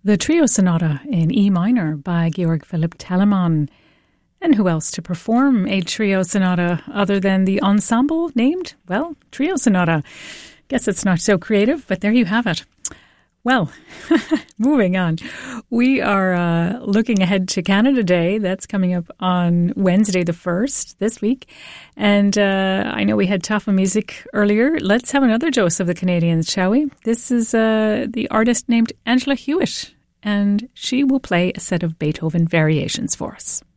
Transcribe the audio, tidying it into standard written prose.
The Trio Sonata in E minor by Georg Philipp Telemann. And who else to perform a trio sonata other than the ensemble named, well, Trio Sonata. Guess it's not so creative, but there you have it. Well, moving on. We are looking ahead to Canada Day. That's coming up on Wednesday the 1st this week. And I know we had Tafa music earlier. Let's have another dose of the Canadians, shall we? This is the artist named Angela Hewitt, and she will play a set of Beethoven variations for us.